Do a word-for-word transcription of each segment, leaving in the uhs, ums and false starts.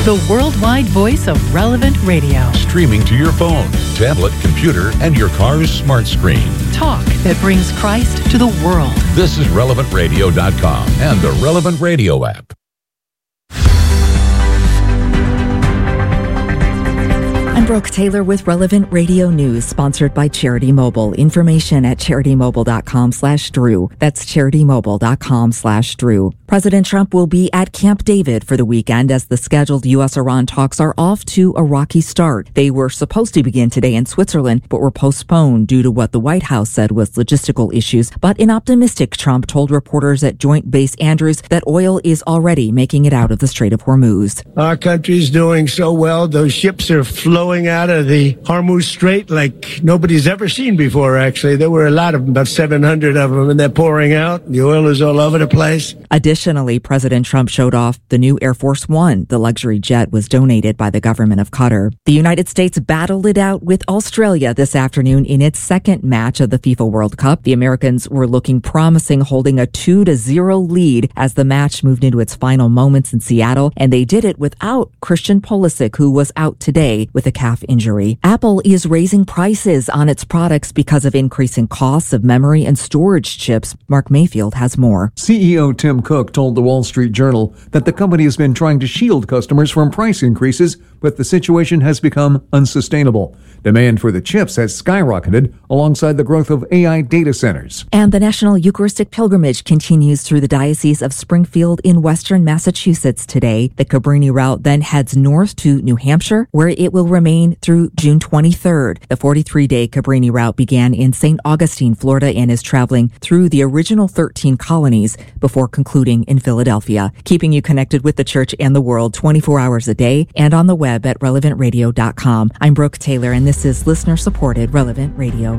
the worldwide voice of Relevant Radio. Streaming to your phone, tablet, computer, and your car's smart screen. Talk that brings Christ to the world. This is relevant radio dot com and the Relevant Radio app. I'm Brooke Taylor with Relevant Radio News, sponsored by Charity Mobile. Information at charity-mobile.com slash Drew. That's charity-mobile.com slash Drew. President Trump will be at Camp David for the weekend as the scheduled U S Iran talks are off to a rocky start. They were supposed to begin today in Switzerland, but were postponed due to what the White House said was logistical issues. But an optimistic Trump told reporters at Joint Base Andrews that oil is already making it out of the Strait of Hormuz. Our country's doing so well. Those ships are flowing out of the Hormuz Strait like nobody's ever seen before, actually. There were a lot of them, about seven hundred of them, and they're pouring out. The oil is all over the place. Additionally, President Trump showed off the new Air Force One. The luxury jet was donated by the government of Qatar. The United States battled it out with Australia this afternoon in its second match of the FIFA World Cup. The Americans were looking promising, holding a two to zero lead as the match moved into its final moments in Seattle, and they did it without Christian Pulisic, who was out today with a calf injury. Apple is raising prices on its products because of increasing costs of memory and storage chips. Mark Mayfield has more. C E O Tim Cook told the Wall Street Journal that the company has been trying to shield customers from price increases, but the situation has become unsustainable. Demand for the chips has skyrocketed alongside the growth of A I data centers. And the National Eucharistic Pilgrimage continues through the Diocese of Springfield in western Massachusetts today. The Cabrini route then heads north to New Hampshire, where it will remain through June twenty-third. The forty-three day Cabrini route began in Saint Augustine, Florida, and is traveling through the original thirteen colonies before concluding in Philadelphia. Keeping you connected with the church and the world twenty-four hours a day and on the web at relevant radio dot com. I'm Brooke Taylor, and this is listener-supported Relevant Radio.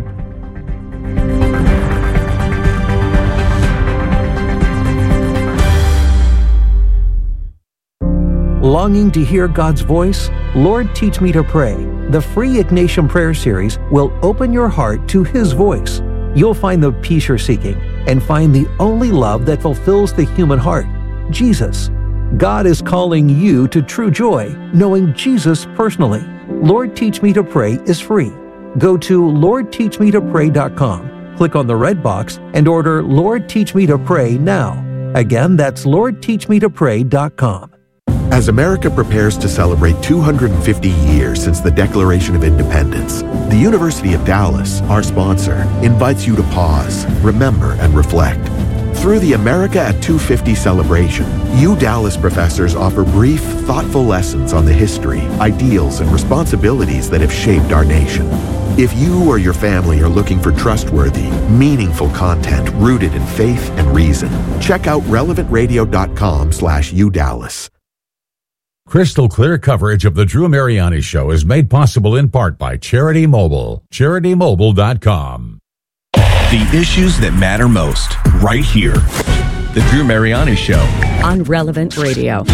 Longing to hear God's voice? Lord, Teach Me to Pray. The free Ignatian Prayer Series will open your heart to His voice. You'll find the peace you're seeking and find the only love that fulfills the human heart, Jesus. God is calling you to true joy, knowing Jesus personally. Lord, Teach Me to Pray is free. Go to lord teach me to pray dot com, click on the red box, and order Lord, Teach Me to Pray now. Again, that's lord teach me to pray dot com. As America prepares to celebrate two hundred fifty years since the Declaration of Independence, the University of Dallas, our sponsor, invites you to pause, remember, and reflect. Through the America at two fifty celebration, U Dallas professors offer brief, thoughtful lessons on the history, ideals, and responsibilities that have shaped our nation. If you or your family are looking for trustworthy, meaningful content rooted in faith and reason, check out relevant radio dot com slash U Dallas. Crystal clear coverage of the Drew Mariani Show is made possible in part by Charity Mobile. charity mobile dot com. The issues that matter most, right here. The Drew Mariani Show. On Relevant Radio.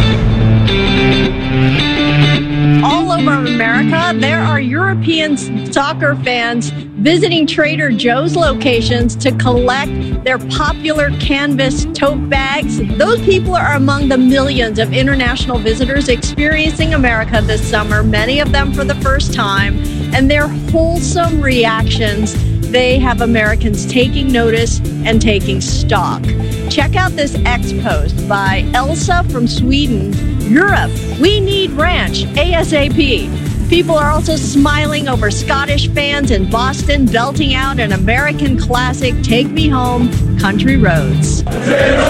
All over America, there are European soccer fans visiting Trader Joe's locations to collect their popular canvas tote bags. Those people are among the millions of international visitors experiencing America this summer, many of them for the first time, and their wholesome reactions. They have Americans taking notice and taking stock. Check out this X post by Elsa from Sweden. Europe, we need ranch ASAP. People are also smiling over Scottish fans in Boston belting out an American classic, Take Me Home, Country Roads. Drew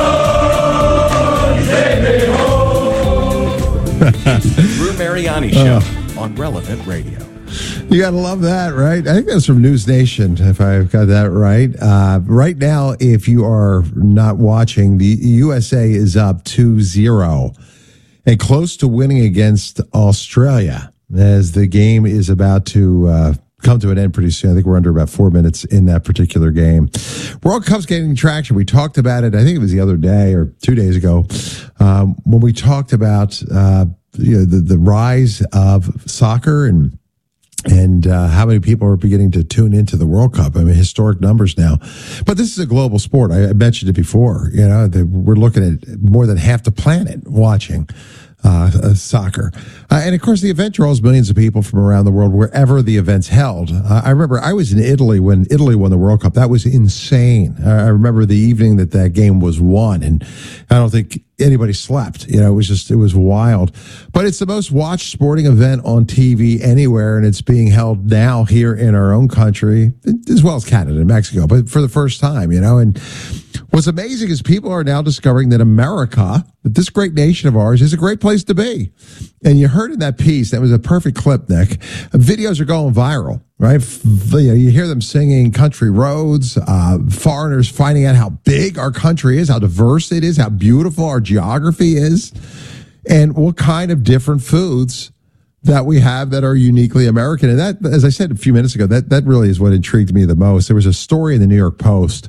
Mariani Show uh. on Relevant Radio. You got to love that, right? I think that's from News Nation, if I've got that right. Uh, right now, if you are not watching, the U S A is up two zero and close to winning against Australia as the game is about to uh, come to an end pretty soon. I think we're under about four minutes in that particular game. World Cup's gaining traction. We talked about it, I think it was the other day or two days ago, um, when we talked about uh, you know, the, the rise of soccer and and uh, how many people are beginning to tune into the World Cup. I mean, historic numbers now. But this is a global sport. I, I mentioned it before. You know, the, we're looking at more than half the planet watching uh, uh, soccer. Uh, and of course, the event draws millions of people from around the world wherever the event's held. Uh, I remember I was in Italy when Italy won the World Cup. That was insane. I remember the evening that that game was won, and I don't think anybody slept. You know, it was just, it was wild. But it's the most watched sporting event on T V anywhere, and it's being held now here in our own country, as well as Canada and Mexico, but for the first time, you know. And what's amazing is people are now discovering that America, that this great nation of ours, is a great place to be. And you heard in that piece, that was a perfect clip, Nick, videos are going viral, right? You know, you hear them singing Country Roads, uh, foreigners finding out how big our country is, how diverse it is, how beautiful our geography is, and what kind of different foods that we have that are uniquely American. And that, as I said a few minutes ago, that, that really is what intrigued me the most. There was a story in the New York Post,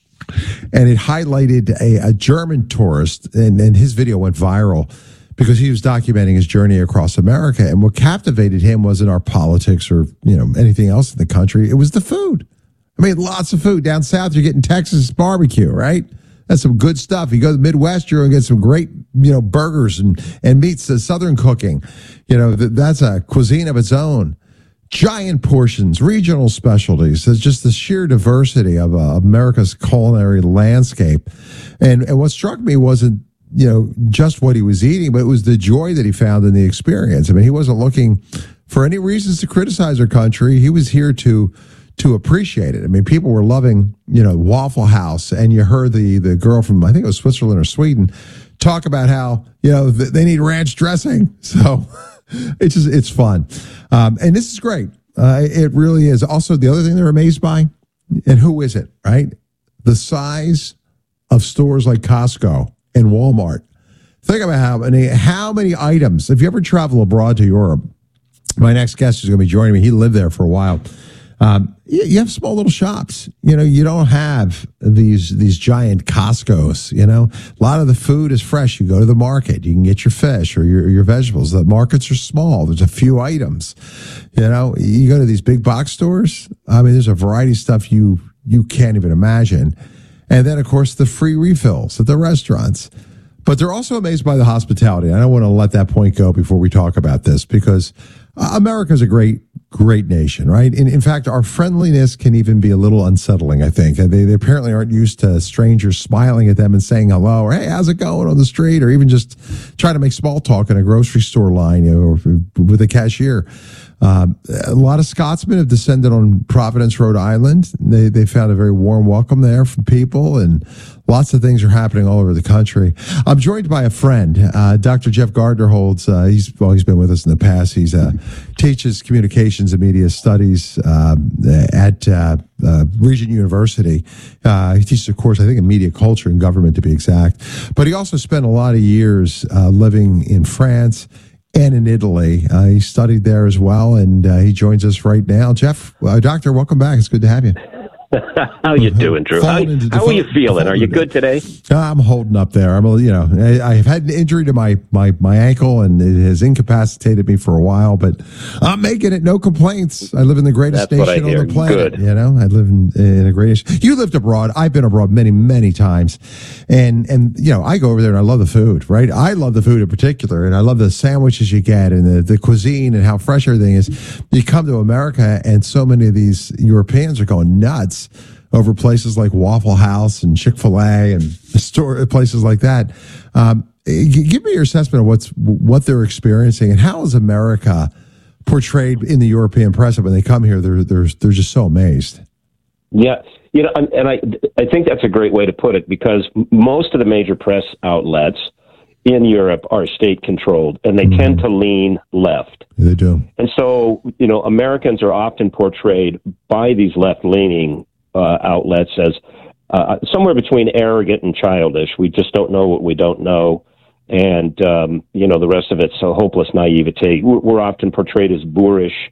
and it highlighted a, a German tourist, and, and his video went viral because he was documenting his journey across America. And what captivated him wasn't our politics or, you know, anything else in the country. It was the food. I mean, lots of food. Down south, you're getting Texas barbecue, right? That's some good stuff. You go to the Midwest, you're going to get some great, you know, burgers and, and meats, the Southern cooking. You know, th- that's a cuisine of its own. Giant portions, regional specialties. There's just the sheer diversity of uh, America's culinary landscape. And, and what struck me wasn't, you know, just what he was eating, but it was the joy that he found in the experience. I mean, he wasn't looking for any reasons to criticize our country. He was here to to appreciate it. I mean, people were loving, you know, Waffle House, and you heard the the girl from, I think it was Switzerland or Sweden, talk about how, you know, th- they need ranch dressing. So it's just, it's fun. Um, and this is great. Uh, it really is. Also, the other thing they're amazed by, and who is it, right? The size of stores like Costco and Walmart. Think about how many, how many items. If you ever travel abroad to Europe, my next guest is going to be joining me. He lived there for a while. Um, you, you have small little shops. You know, you don't have these these giant Costco's. You know, a lot of the food is fresh. You go to the market, you can get your fish or your your vegetables. The markets are small. There's a few items. You know, you go to these big box stores. I mean, there's a variety of stuff you you can't even imagine. And then, of course, the free refills at the restaurants. But they're also amazed by the hospitality. I don't want to let that point go before we talk about this, because uh, America's a great, great nation, right? In, in fact, our friendliness can even be a little unsettling, I think. They, they apparently aren't used to strangers smiling at them and saying hello, or hey, how's it going on the street, or even just trying to make small talk in a grocery store line, you know, or with a cashier. Um, a lot of Scotsmen have descended on Providence, Rhode Island. They they found a very warm welcome there from people, and lots of things are happening all over the country. I'm joined by a friend, uh, Doctor Jeff Gardner holds. Uh, he's well, he's been with us in the past. He's uh, teaches communications and media studies uh, at uh, uh, Regent University. Uh, he teaches a course, I think, in media culture and government, to be exact. But he also spent a lot of years uh, living in France and in Italy. Uh, he studied there as well, and uh, he joins us right now. Jeff, uh, Doctor, welcome back. It's good to have you. How you doing, Drew? How, how are you feeling? Are you good today? I'm holding up there. I'm, you know, I, I've had an injury to my, my, my ankle, and it has incapacitated me for a while, but I'm making it. No complaints. I live in the greatest That's nation on the planet. Good. You know, I live in, in a great nation. You lived abroad. I've been abroad many, many times, and and you know, I go over there and I love the food. Right, I love the food in particular, and I love the sandwiches you get and the, the cuisine and how fresh everything is. You come to America, and so many of these Europeans are going nuts over places like Waffle House and Chick-fil-A and store places like that. Um, give me your assessment of what's what they're experiencing, and how is America portrayed in the European press. When they come here, they're they're they're just so amazed. Yeah, you know, and, and I I think that's a great way to put it, because most of the major press outlets in Europe are state controlled, and they mm-hmm. tend to lean left. Yeah, they do. And so, you know, Americans are often portrayed by these left leaning uh, outlets as uh, somewhere between arrogant and childish. We just don't know what we don't know. And, um, you know, the rest of it's a hopeless naivete. We're, we're often portrayed as boorish.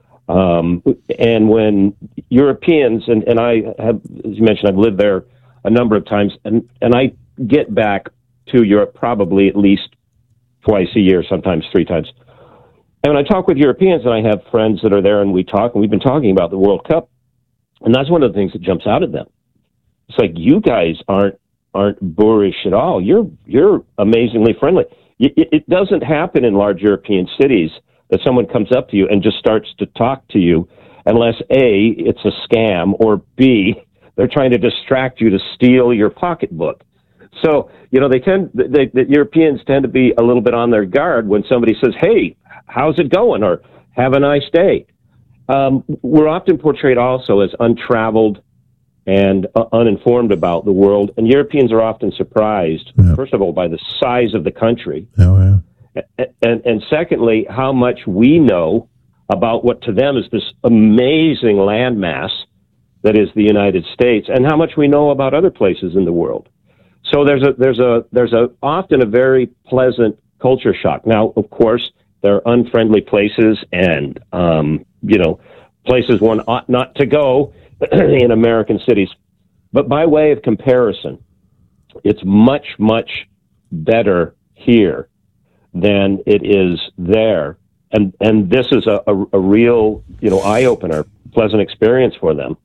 Um, and when Europeans, and, and I have, as you mentioned, I've lived there a number of times, and, and I get back to Europe probably at least twice a year, sometimes three times. And when I talk with Europeans, and I have friends that are there, and we talk, and we've been talking about the World Cup, and that's one of the things that jumps out at them. It's like, you guys aren't aren't boorish at all. You're you're amazingly friendly. it, it doesn't happen in large European cities that someone comes up to you and just starts to talk to you unless A, it's a scam, or B, they're trying to distract you to steal your pocketbook. So, you know, they tend, they, the Europeans tend to be a little bit on their guard when somebody says, hey, how's it going? Or have a nice day. Um, we're often portrayed also as untraveled and uh, uninformed about the world. And Europeans are often surprised, yeah. first of all, by the size of the country. Oh, yeah. And, and, and secondly, how much we know about what to them is this amazing landmass that is the United States, and how much we know about other places in the world. So there's a there's a there's a often a very pleasant culture shock. Now, of course, there are unfriendly places and um, you know places one ought not to go in American cities. But by way of comparison, it's much much better here than it is there. And and this is a, a, a real, you know, eye-opener, pleasant experience for them.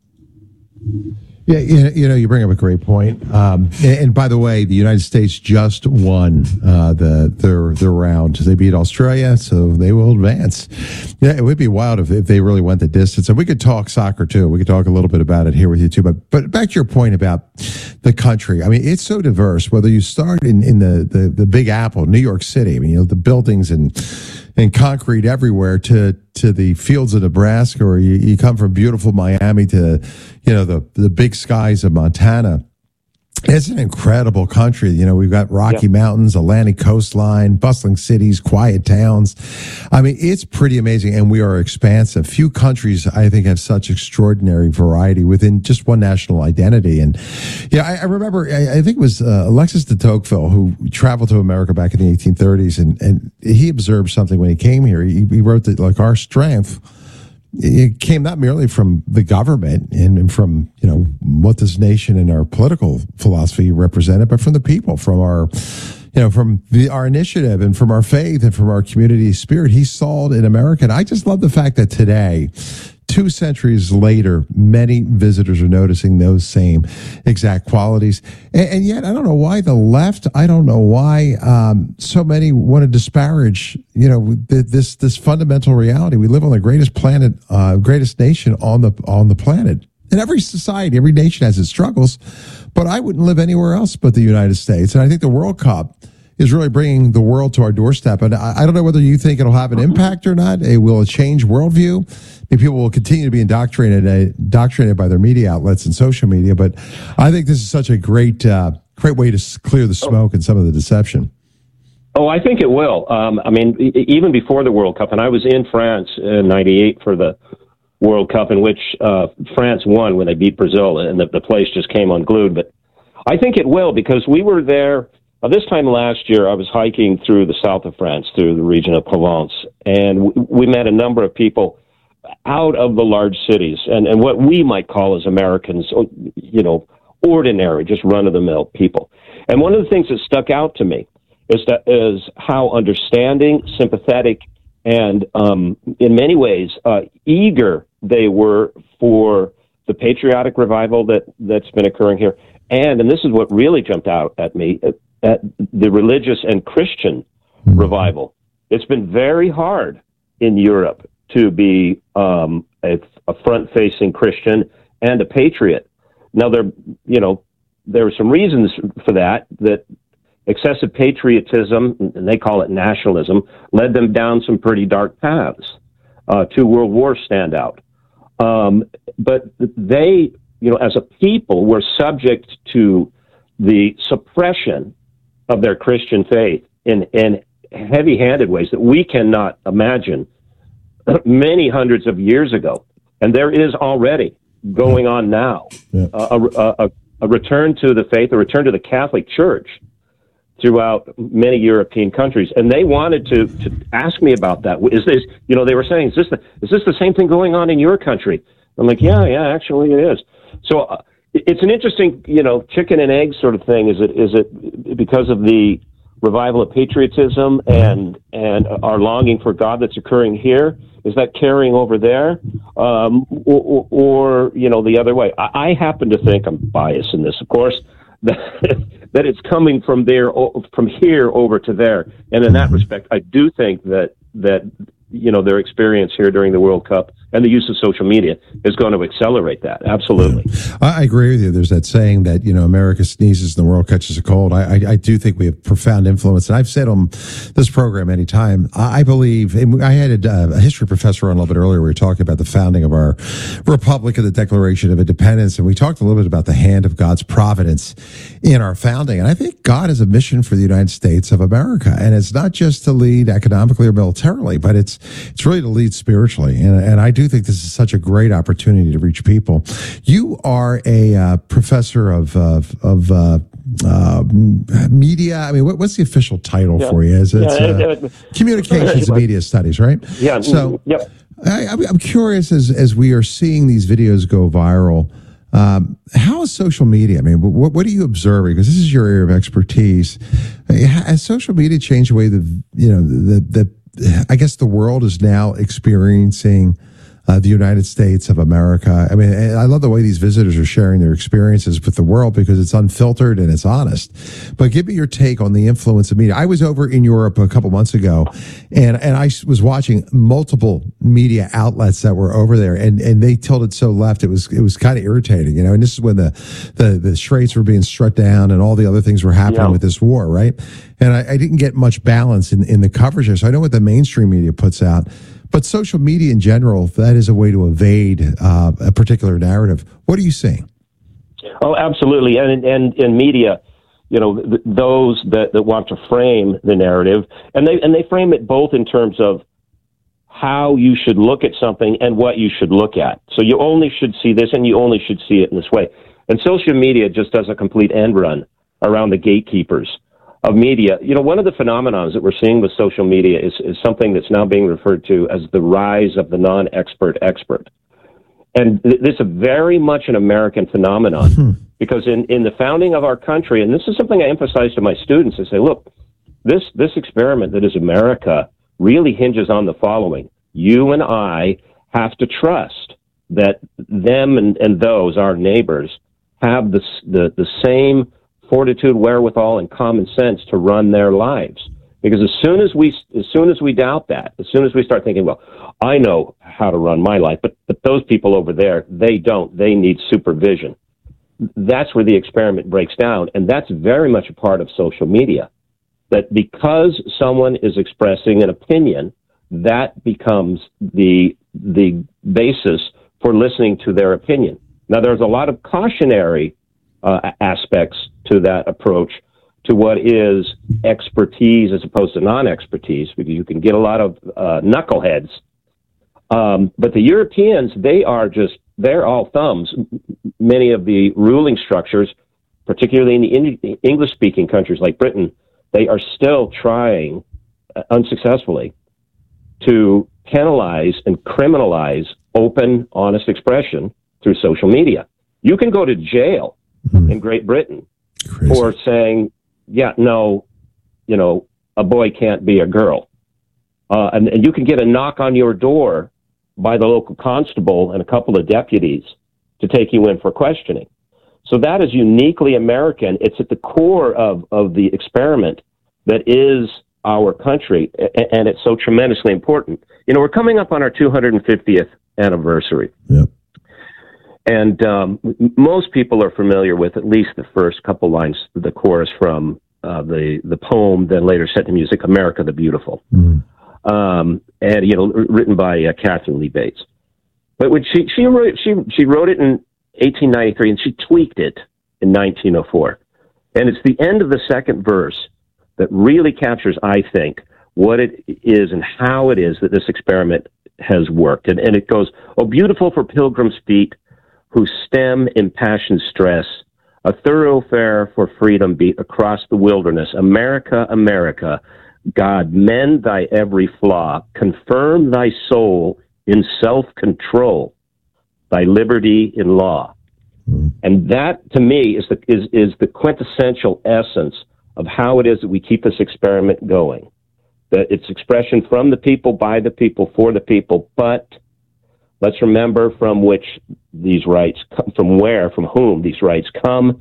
Yeah, you know, you bring up a great point. Um, and, and by the way, the United States just won uh, the their their round. They beat Australia, so they will advance. Yeah, it would be wild if, if they really went the distance. And we could talk soccer too. We could talk a little bit about it here with you too. But but back to your point about the country. I mean, it's so diverse. Whether you start in in the the, the Big Apple, New York City. I mean, you know, the buildings and and concrete everywhere to to the fields of Nebraska, or you, you come from beautiful Miami to, you know, the the big skies of Montana. It's an incredible country. You know, we've got Rocky yeah. Mountains, Atlantic coastline, bustling cities, quiet towns. I mean, it's pretty amazing, and we are expansive. Few countries, I think, have such extraordinary variety within just one national identity. And yeah, I, I remember, I, I think it was uh, Alexis de Tocqueville who traveled to America back in the eighteen thirties, and, and he observed something when he came here. He, he wrote that, like, our strength, it came not merely from the government and, and from, you know, what this nation and our political philosophy represented, but from the people, from our, you know, from the, our initiative and from our faith and from our community spirit. He saw it in America. And I just love the fact that today, two centuries later, many visitors are noticing those same exact qualities. And, and yet, I don't know why the left, I don't know why um, so many want to disparage, you know, th- this this fundamental reality. We live on the greatest planet, uh, greatest nation on the on the planet. And every society, every nation has its struggles, but I wouldn't live anywhere else but the United States. And I think the World Cup is really bringing the world to our doorstep. And I, I don't know whether you think it'll have an impact or not. It will change worldview. Maybe people will continue to be indoctrinated, indoctrinated by their media outlets and social media. But I think this is such a great, uh, great way to clear the smoke and some of the deception. Oh, I think it will. Um, I mean, e- even before the World Cup, and I was in France in ninety-eight for the World Cup, in which uh, France won when they beat Brazil, and the, the place just came unglued. But I think it will, because we were there. Uh, this time last year, I was hiking through the south of France, through the region of Provence, and w- we met a number of people out of the large cities, and, and what we might call as Americans, you know, ordinary, just run-of-the-mill people. And one of the things that stuck out to me is that is how understanding, sympathetic, and um, in many ways uh, eager they were for the patriotic revival that, that's been occurring here. And, and this is what really jumped out at me, at the religious and Christian revival. It's been very hard in Europe to be um, a, a front-facing Christian and a patriot. Now, there, you know, there are some reasons for that, that excessive patriotism, and they call it nationalism, led them down some pretty dark paths. Uh, two world wars stand out. Um, but they, you know, as a people, were subject to the suppression of their Christian faith in, in heavy-handed ways that we cannot imagine many hundreds of years ago. And there is already going on now yeah. a, a, a return to the faith, a return to the Catholic Church throughout many European countries. And they wanted to, to ask me about that. Is this, you know, they were saying, is this the, is this the same thing going on in your country? I'm like, yeah, yeah, actually it is. So uh, it's an interesting, you know, chicken and egg sort of thing. Is it, is it because of the revival of patriotism and, and our longing for God that's occurring here? Is that carrying over there? Um, or, or, you know, the other way? I, I happen to think, I'm biased in this, of course, that, that it's coming from there, from here over to there. And in that respect, I do think that, that, you know, their experience here during the World Cup and the use of social media is going to accelerate that. Absolutely. Yeah. I agree with you. There's that saying that, you know, America sneezes and the world catches a cold. I, I, I do think we have profound influence. And I've said on this program anytime, I, I believe, and I had a, a history professor on a little bit earlier. We were talking about the founding of our republic and the Declaration of Independence. And we talked a little bit about the hand of God's providence in our founding. And I think God has a mission for the United States of America. And it's not just to lead economically or militarily, but it's, it's really to lead spiritually. And, and I do think this is such a great opportunity to reach people. You are a uh, professor of of, of uh, uh, media. I mean, what, what's the official title yeah. for you? Is it uh, uh, communications and media studies, right? Yeah. So, yep. I, I'm curious as as we are seeing these videos go viral. Um, how is social media? I mean, what, what are you observing? Because this is your area of expertise. Has social media changed the way the you know the the I guess the world is now experiencing uh, the United States of America? I mean, I love the way these visitors are sharing their experiences with the world because it's unfiltered and it's honest. But give me your take on the influence of media. I was over in Europe a couple months ago, and and I was watching multiple media outlets that were over there, and and they tilted so left it was it was kind of irritating, you know. And this is when the the the Straits were being struck down and all the other things were happening yeah. with this war, right? And I, I didn't get much balance in in the coverage there. So I know what the mainstream media puts out. But social media in general, that is a way to evade uh, a particular narrative. What are you seeing? Oh, absolutely. And and in media, you know, th- those that, that want to frame the narrative, and they and they frame it both in terms of how you should look at something and what you should look at. So you only should see this and you only should see it in this way. And social media just does a complete end run around the gatekeepers of media. You know, one of the phenomena that we're seeing with social media is, is something that's now being referred to as the rise of the non-expert expert. And th- this is very much an American phenomenon hmm. because in, in the founding of our country, and this is something I emphasize to my students, I say, look, this, this experiment that is America really hinges on the following. You and I have to trust that them and, and those, our neighbors, have the, the, the same fortitude, wherewithal, and common sense to run their lives. Because as soon as we, as soon as we doubt that, as soon as we start thinking, well, I know how to run my life, but, but those people over there, they don't. They need supervision. That's where the experiment breaks down. And that's very much a part of social media. That because someone is expressing an opinion, that becomes the, the basis for listening to their opinion. Now, there's a lot of cautionary uh, aspects to that approach to what is expertise as opposed to non-expertise, because you can get a lot of uh, knuckleheads. Um, but the Europeans, they are just, they're all thumbs. Many of the ruling structures, particularly in the English-speaking countries like Britain, they are still trying, uh, unsuccessfully, to penalize and criminalize open, honest expression through social media. You can go to jail mm-hmm. in Great Britain Crazy. for saying, yeah, no, you know, a boy can't be a girl. Uh, and, and you can get a knock on your door by the local constable and a couple of deputies to take you in for questioning. So that is uniquely American. It's at the core of, of the experiment that is our country, and it's so tremendously important. You know, we're coming up on our two hundred fiftieth anniversary. Yep. And um, most people are familiar with at least the first couple lines, the chorus from uh, the, the poem, then later set to music, America the Beautiful. Mm. Um, and, you know, written by uh, Catherine Lee Bates. But when she, she, wrote, she, she wrote it in eighteen ninety-three, and she tweaked it in nineteen oh four. And it's the end of the second verse that really captures, I think, what it is and how it is that this experiment has worked. And, and it goes, oh, beautiful for pilgrims' feet who stem impassioned stress, a thoroughfare for freedom beat across the wilderness. America, America, God, mend thy every flaw, confirm thy soul in self-control, thy liberty in law. Mm. And that, to me, is the, is, is the quintessential essence of how it is that we keep this experiment going. That it's expression from the people, by the people, for the people, but let's remember from which these rights come, from where, from whom these rights come.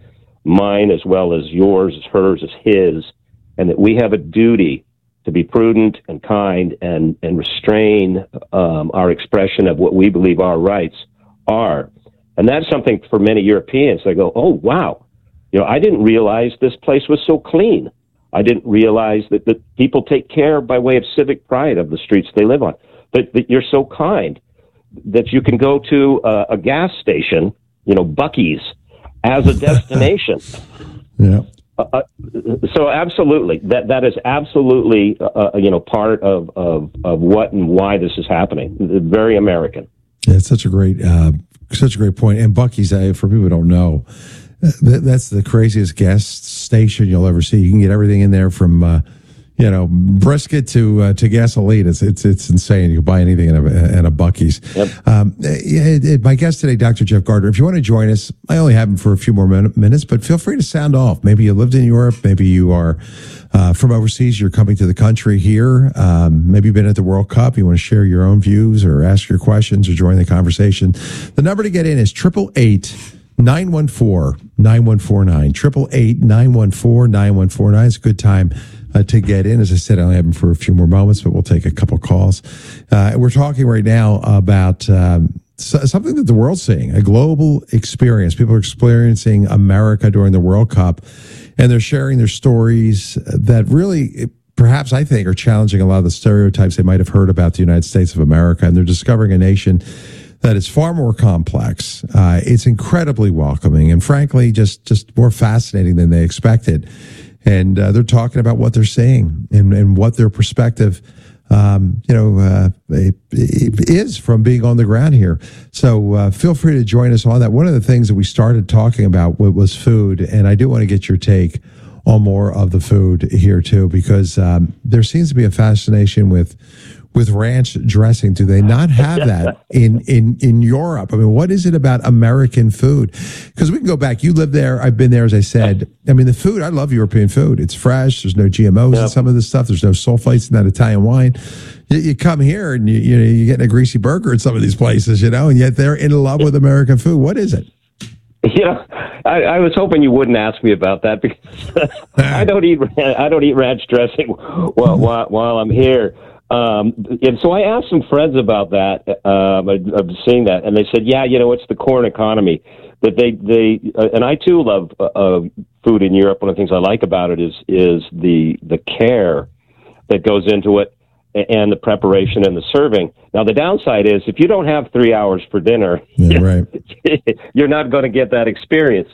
mine as well as yours, as hers, as his, and that we have a duty to be prudent and kind and, and restrain um, our expression of what we believe our rights are. And that's something for many Europeans. They go, oh, wow, you know, I didn't realize this place was so clean. I didn't realize that, that people take care by way of civic pride of the streets they live on, that, that you're so kind, that you can go to a, a gas station, you know, Buc-ee's, as a destination. Yeah. Uh, so absolutely, that that is absolutely uh, you know part of, of of what and why this is happening. Very American. Yeah, it's such a great uh, such a great point. And Buc-ee's, uh, for people who don't know, that, that's the craziest gas station you'll ever see. You can get everything in there from uh, you know brisket to uh, to gasoline. It's it's it's insane. You can buy anything in a in a Buc-ee's. Yep. Um, it, it, my guest today, Doctor Jeff Gardner. If you want to join us, I only have him for a few more min- minutes, but feel free to sound off. Maybe you lived in Europe. Maybe you are uh, from overseas. You're coming to the country here. Um, maybe you've been at the World Cup. You want to share your own views or ask your questions or join the conversation. The number to get in is triple eight nine one four nine one four nine. Triple eight nine one four nine one four nine. It's a good time Uh, to get in. As I said, I only have him for a few more moments, but we'll take a couple calls. Uh, we're talking right now about um, so, something that the world's seeing, a global experience. People are experiencing America during the World Cup, and they're sharing their stories that really, perhaps I think, are challenging a lot of the stereotypes they might have heard about the United States of America, and they're discovering a nation that is far more complex. Uh, it's incredibly welcoming, and frankly, just, just more fascinating than they expected. And uh, they're talking about what they're seeing and, and what their perspective, um, you know, uh, it, it is from being on the ground here. So uh, feel free to join us on that. One of the things that we started talking about was food, and I do want to get your take on more of the food here too, because um, there seems to be a fascination with with ranch dressing. Do they not have that in, in, in Europe? I mean, what is it about American food? Because we can go back. You live there. I've been there, as I said. I mean, the food, I love European food. It's fresh. There's no G M Os yep. in some of this stuff. There's no sulfites in that Italian wine. You, you come here and you, you know, you're getting a greasy burger at some of these places, you know, and yet they're in love with American food. What is it? You know, I, I was hoping you wouldn't ask me about that because I don't eat I don't eat ranch dressing while, while, while I'm here. Um, and so I asked some friends about that, um, of seeing that, and they said, yeah, you know, it's the corn economy. That they, they uh, and I too love uh, food in Europe. One of the things I like about it is is the the care that goes into it and the preparation and the serving. Now, the downside is if you don't have three hours for dinner, yeah, right. you're not going to get that experience.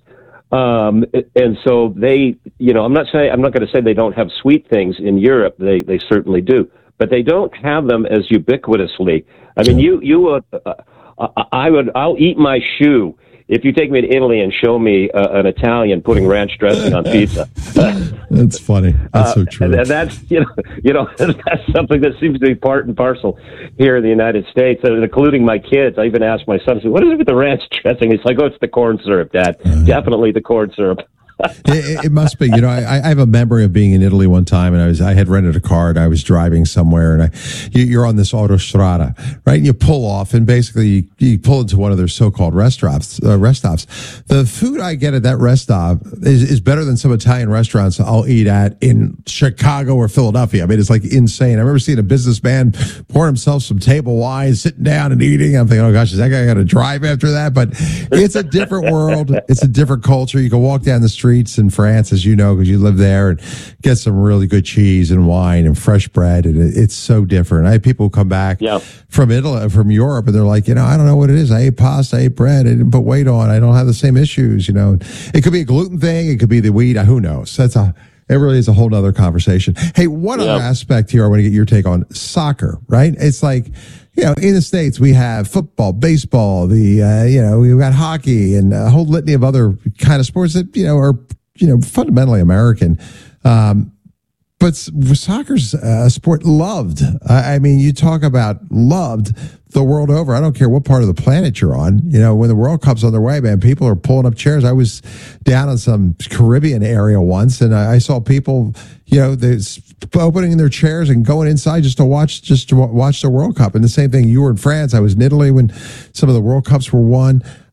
Um, and so they, you know, I'm not saying I'm not going to say they don't have sweet things in Europe. They they certainly do. But they don't have them as ubiquitously. I mean, you, you, uh, uh, I would, I'll eat my shoe if you take me to Italy and show me uh, an Italian putting ranch dressing on pizza. That's funny. That's so true. Uh, and that's, you know, you know, that's something that seems to be part and parcel here in the United States, and including my kids. I even asked my son, "What is it with the ranch dressing?" He's like, "Oh, it's the corn syrup, Dad. Uh, Definitely the corn syrup." it, it must be. You know, I, I have a memory of being in Italy one time, and I was I had rented a car, and I was driving somewhere, and I you, you're on this autostrada, right? And you pull off, and basically you, you pull into one of their so-called restaurants. Uh, rest stops. The food I get at that rest stop is, is better than some Italian restaurants I'll eat at in Chicago or Philadelphia. I mean, it's like insane. I remember seeing a businessman pour himself some table wine, sitting down and eating. I'm thinking, oh gosh, is that guy got to drive after that? But it's a different world. It's a different culture. You can walk down the street streets in France, as you know, because you live there, and get some really good cheese and wine and fresh bread, and it, it's so different. I have people who come back yeah. from Italy, from Europe, and they're like, you know, I don't know what it is. I ate pasta, I ate bread, I didn't put weight on. I don't have the same issues, you know. It could be a gluten thing, it could be the wheat. Who knows? That's a It really is a whole nother conversation. Hey, one yep. other aspect here I want to get your take on soccer, right? It's like, you know, in the States, we have football, baseball, the, uh, you know, we've got hockey and a whole litany of other kind of sports that, you know, are, you know, fundamentally American. Um, but soccer's a sport loved. I, I mean, you talk about loved the world over. I don't care what part of the planet you're on. You know, when the World Cup's on their way, man, people are pulling up chairs. I was down in some Caribbean area once, and I, I saw people, you know, they opening their chairs and going inside just to watch, just to watch the World Cup. And the same thing, you were in France. I was in Italy when some of the World Cups were won.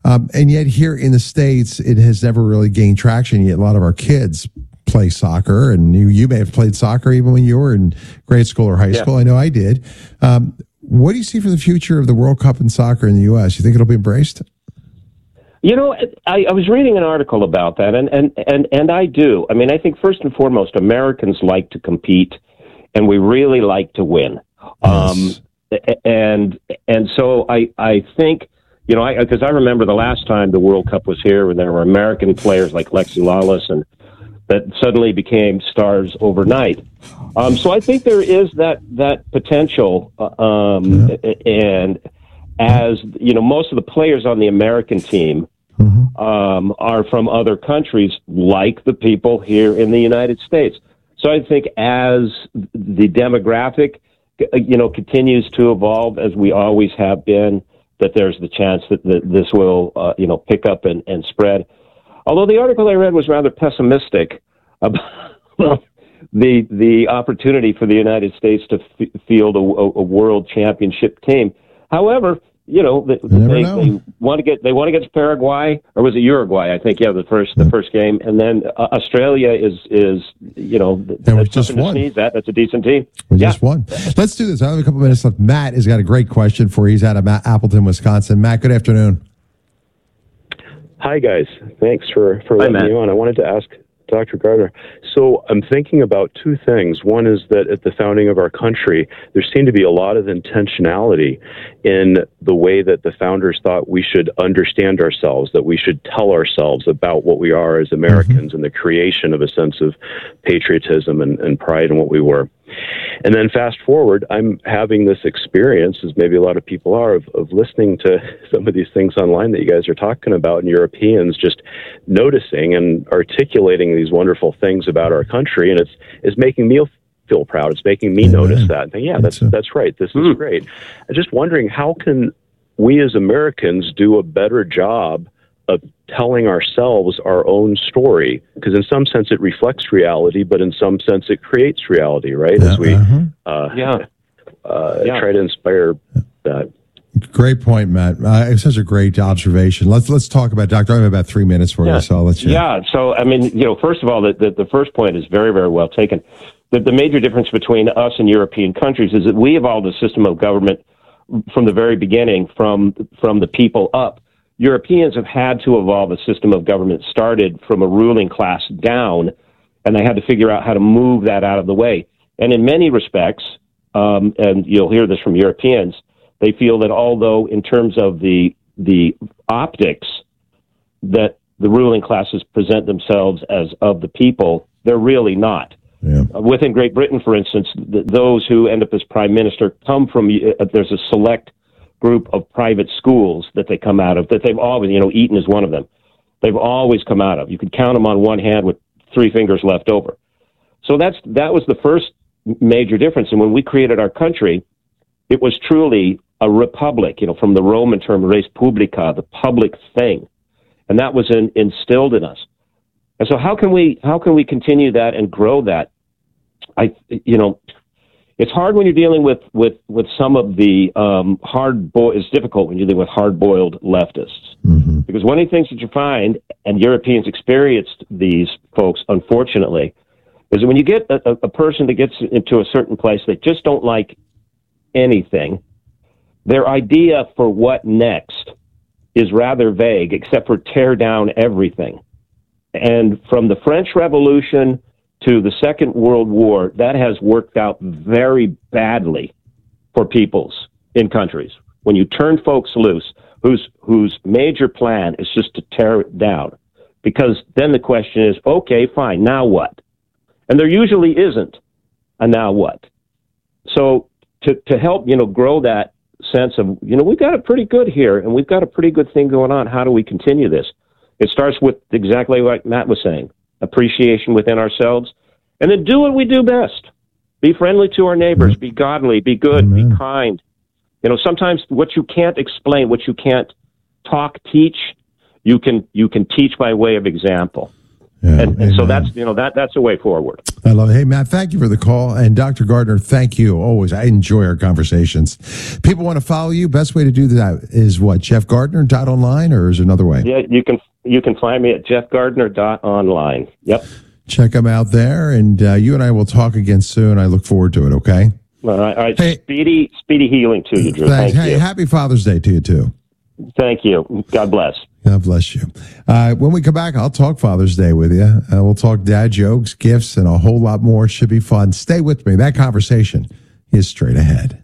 Um, and yet here in the States, it has never really gained traction yet. A lot of our kids play soccer, and you, you may have played soccer even when you were in grade school or high Yeah. school. I know I did. Um, what do you see for the future of the World Cup in soccer in the U S? You think it'll be embraced? You know, I, I was reading an article about that, and, and, and, and I do. I mean, I think first and foremost, Americans like to compete, and we really like to win. Yes. Um, and and so I, I think, you know, because I, I remember the last time the World Cup was here, when there were American players like Lexi Lawless and that suddenly became stars overnight. Um, so I think there is that that potential, uh, um, yeah. and as you know, most of the players on the American team mm-hmm. um, are from other countries, like the people here in the United States. So I think as the demographic, you know, continues to evolve as we always have been, that there's the chance that, that this will, uh, you know, pick up and, and spread. Although the article I read was rather pessimistic about the the opportunity for the United States to f- field a, a world championship team. However, you know, they, they, they want to get they want to get to Paraguay, or was it Uruguay? I think yeah, the first the first game, and then uh, Australia is is you know and we just won. To sneeze at. That's a decent team. We yeah. just won. Let's do this. I have a couple minutes left. Matt has got a great question for you. He's out of Ma- Appleton, Wisconsin. Matt, good afternoon. Hi, guys. Thanks for, for Hi, letting Matt. me on. I wanted to ask Doctor Gardner. So I'm thinking about two things. One is that at the founding of our country, there seemed to be a lot of intentionality in the way that the founders thought we should understand ourselves, that we should tell ourselves about what we are as Americans, mm-hmm. and the creation of a sense of patriotism and, and pride in what we were. And then fast forward, I'm having this experience, as maybe a lot of people are, of, of listening to some of these things online that you guys are talking about, and Europeans just noticing and articulating these wonderful things about our country, and it's it's making me feel proud. It's making me Amen. notice that and think, yeah, that's that's right. This is great. I'm just wondering, how can we as Americans do a better job of telling ourselves our own story? Because in some sense it reflects reality, but in some sense it creates reality, right? As we uh-huh. uh, yeah. Uh, yeah. try to inspire that. Great point, Matt. Uh, it's such a great observation. Let's let's talk about Doctor I have about three minutes for yeah. you, so I'll let you. Yeah. So I mean, you know, first of all, the the, the first point is very very well taken. The, the major difference between us and European countries is that we evolved a system of government from the very beginning, from from the people up. Europeans have had to evolve a system of government started from a ruling class down, and they had to figure out how to move that out of the way. And in many respects, um, and you'll hear this from Europeans, they feel that although in terms of the the optics that the ruling classes present themselves as of the people, they're really not. Yeah. Uh, within Great Britain, for instance, th- those who end up as prime minister come from, uh, there's a select group of private schools that they come out of, that they've always, you know, Eton is one of them. They've always come out of. You could count them on one hand with three fingers left over. So that's that was the first major difference. And when we created our country, it was truly a republic, you know, from the Roman term res publica, the public thing. And that was in, instilled in us. And so how can we how can we continue that and grow that? I, you know, it's hard when you're dealing with, with, with some of the um, hard boiled. It's difficult when you're dealing with hard-boiled leftists, mm-hmm. because one of the things that you find, and Europeans experienced these folks, unfortunately, is that when you get a, a person that gets into a certain place, they just don't like anything. Their idea for what next is rather vague, except for tear down everything. And from the French Revolution to the Second World War, that has worked out very badly for peoples in countries. When you turn folks loose, whose whose major plan is just to tear it down, because then the question is, okay, fine, now what? And there usually isn't a now what. So to to help, you know, grow that sense of, you know, we've got it pretty good here, and we've got a pretty good thing going on. How do we continue this? It starts with exactly what Matt was saying. Appreciation within ourselves, and then do what we do best. Be friendly to our neighbors, be godly, be good, Amen. Be kind. You know, sometimes what you can't explain, what you can't talk, teach, you can you can teach by way of example. Yeah, and, and so that's, you know, that that's a way forward. I love it. Hey, Matt, thank you for the call. And Doctor Gardner, thank you. Always. I enjoy our conversations. People want to follow you. Best way to do that is what? Jeff Gardner dot online, or is there another way? Yeah, you can you can find me at Jeff Gardner dot online. Yep. Check them out there. And uh, you and I will talk again soon. I look forward to it, okay? All right. All right. Hey, speedy, speedy healing to you, Drew. Thank Thank hey, you. Happy Father's Day to you, too. Thank you. God bless. God bless you. Uh, when we come back, I'll talk Father's Day with you. Uh, we'll talk dad jokes, gifts, and a whole lot more. Should be fun. Stay with me. That conversation is straight ahead.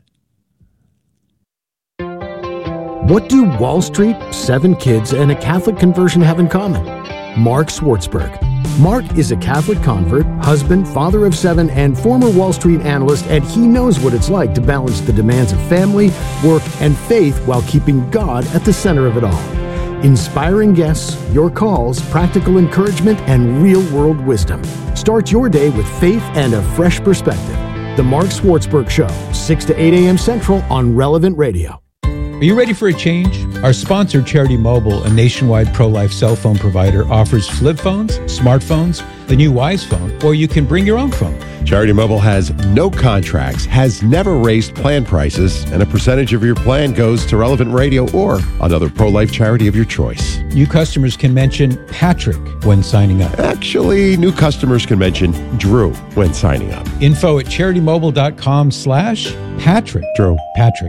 What do Wall Street, seven kids, and a Catholic conversion have in common? Mark Swartzberg. Mark is a Catholic convert, husband, father of seven, and former Wall Street analyst, and he knows what it's like to balance the demands of family, work, and faith while keeping God at the center of it all. Inspiring guests, your calls, practical encouragement, and real-world wisdom. Start your day with faith and a fresh perspective. The Mark Swartzberg Show, six to eight a.m. Central on Relevant Radio. Are you ready for a change? Our sponsor, Charity Mobile, a nationwide pro-life cell phone provider, offers flip phones, smartphones, the new Wise phone, or you can bring your own phone. Charity Mobile has no contracts, has never raised plan prices, and a percentage of your plan goes to Relevant Radio or another pro-life charity of your choice. New customers can mention Patrick when signing up. Actually, new customers can mention Drew when signing up. Info at charitymobile.com slash Patrick. Drew. Patrick.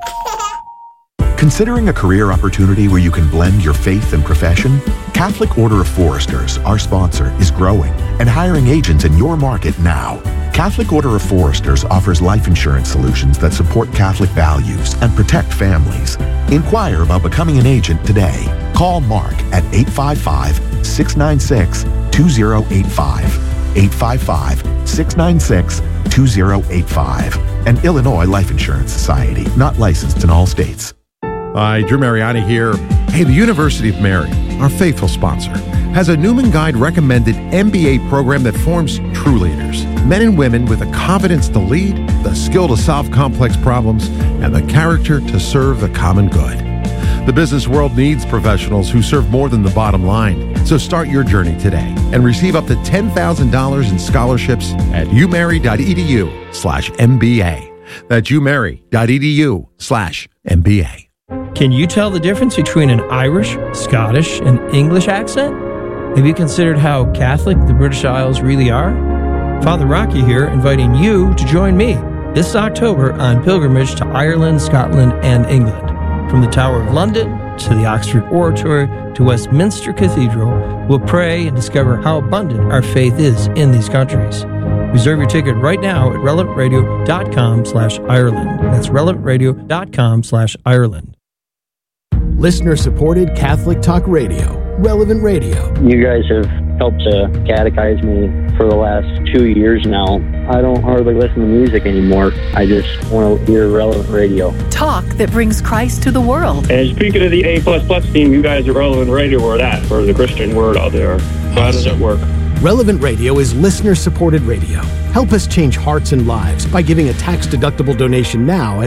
Considering a career opportunity where you can blend your faith and profession? Catholic Order of Foresters, our sponsor, is growing and hiring agents in your market now. Catholic Order of Foresters offers life insurance solutions that support Catholic values and protect families. Inquire about becoming an agent today. Call Mark at eight five five, six nine six, two zero eight five. eight five five, six nine six, two zero eight five. An Illinois Life Insurance Society, not licensed in all states. Hi, Drew Mariani here. Hey, the University of Mary, our faithful sponsor, has a Newman Guide recommended M B A program that forms true leaders. Men and women with the confidence to lead, the skill to solve complex problems, and the character to serve the common good. The business world needs professionals who serve more than the bottom line. So start your journey today and receive up to ten thousand dollars in scholarships at umary.edu slash MBA. That's umary.edu slash MBA. Can you tell the difference between an Irish, Scottish, and English accent? Have you considered how Catholic the British Isles really are? Father Rocky here, inviting you to join me this October on pilgrimage to Ireland, Scotland, and England. From the Tower of London to the Oxford Oratory to Westminster Cathedral, we'll pray and discover how abundant our faith is in these countries. Reserve your ticket right now at relevantradio.com slash Ireland. That's relevantradio.com slash Ireland. Listener-supported Catholic Talk Radio, Relevant Radio. You guys have helped to catechize me for the last two years now. I don't hardly listen to music anymore. I just want to hear Relevant Radio. Talk that brings Christ to the world. And speaking of the A plus plus team, you guys at Relevant Radio are that for the Christian word out there. How does it work? Relevant Radio is listener-supported radio. Help us change hearts and lives by giving a tax-deductible donation now at